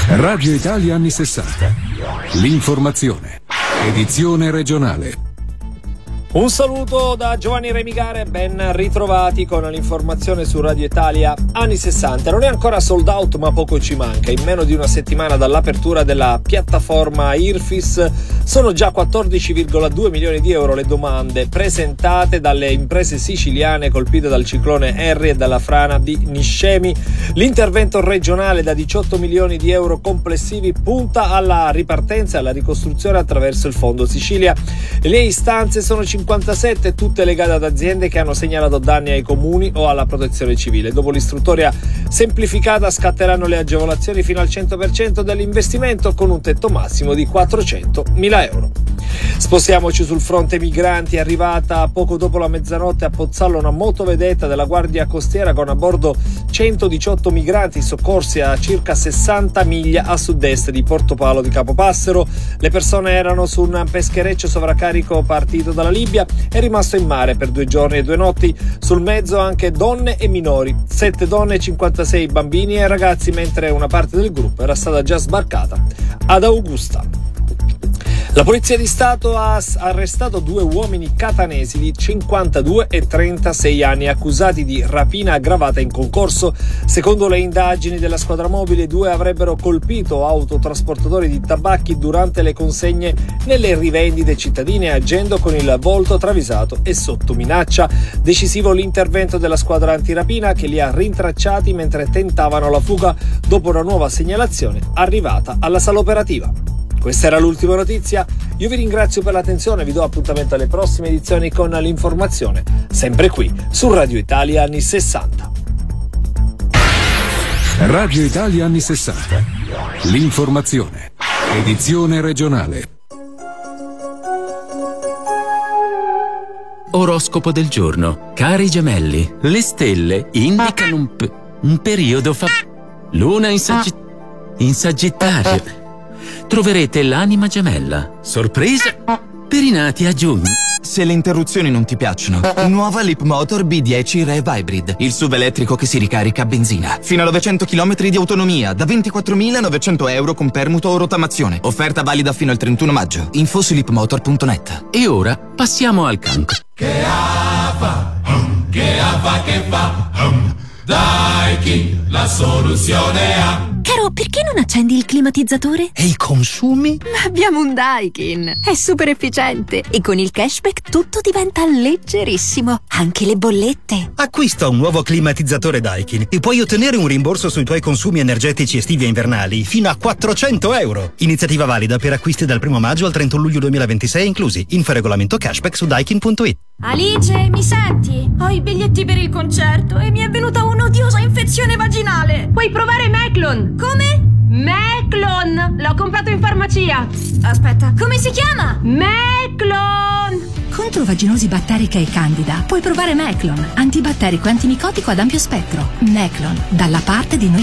Radio Italia anni 60. L'informazione. Edizione regionale. Un saluto da Giovanni Remigare, ben ritrovati con l'informazione su Radio Italia anni 60. Non è ancora sold out, ma poco ci manca. In meno di una settimana dall'apertura della piattaforma IRFIS sono già 14,2 milioni di euro le domande presentate dalle imprese siciliane colpite dal ciclone Harry e dalla frana di Niscemi. L'intervento regionale da 18 milioni di euro complessivi punta alla ripartenza e alla ricostruzione attraverso il Fondo Sicilia. Le istanze sono 57, tutte legate ad aziende che hanno segnalato danni ai comuni o alla protezione civile. Dopo l'istruttoria semplificata scatteranno le agevolazioni fino al 100% dell'investimento con un tetto massimo di 400.000 euro. Spostiamoci sul fronte migranti. È arrivata poco dopo la mezzanotte a Pozzallo una motovedetta della Guardia Costiera con a bordo 118 migranti soccorsi a circa 60 miglia a sud-est di Portopalo di Capopassero. Le persone erano su un peschereccio sovraccarico partito dalla Libia e rimasto in mare per 2 giorni e 2 notti. Sul mezzo anche donne e minori, 7 donne e 56 bambini e ragazzi, mentre una parte del gruppo era stata già sbarcata ad Augusta. La Polizia di Stato ha arrestato 2 uomini catanesi di 52 e 36 anni accusati di rapina aggravata in concorso. Secondo le indagini della squadra mobile, 2 avrebbero colpito autotrasportatori di tabacchi durante le consegne nelle rivendite cittadine, agendo con il volto travisato e sotto minaccia. Decisivo l'intervento della squadra antirapina che li ha rintracciati mentre tentavano la fuga dopo una nuova segnalazione arrivata alla sala operativa. Questa era l'ultima notizia. Io vi ringrazio per l'attenzione, vi do appuntamento alle prossime edizioni con l'informazione, sempre qui su Radio Italia anni 60. Radio Italia anni 60. L'informazione. Edizione regionale. Oroscopo del giorno. Cari gemelli, le stelle indicano un periodo Luna in Sagittario. Troverete l'anima gemella. Sorpresa per i nati a giugno. Se le interruzioni non ti piacciono, nuova Leapmotor B10 Rev Hybrid, il SUV elettrico che si ricarica a benzina. Fino a 900 km di autonomia, da 24.900 euro con permuto o rottamazione. Offerta valida fino al 31 maggio. Info su leapmotor.net. E ora passiamo al cancro. Che fa? Daikin, la soluzione ha. Caro, perché non accendi il climatizzatore? E i consumi? Ma abbiamo un Daikin, è super efficiente e con il cashback tutto diventa leggerissimo, anche le bollette. Acquista un nuovo climatizzatore Daikin e puoi ottenere un rimborso sui tuoi consumi energetici estivi e invernali fino a 400 euro. Iniziativa valida per acquisti dal 1 maggio al 31 luglio 2026 inclusi. Info regolamento cashback su daikin.it. Alice, mi senti? Ho i biglietti per il concerto e mi è venuta un'odiosa infezione vaginale. Puoi provare Meclon. Come? Meclon! L'ho comprato in farmacia. Aspetta, come si chiama? Meclon! Contro vaginosi batterica e candida puoi provare Meclon, antibatterico e antimicotico ad ampio spettro. Meclon, dalla parte di noi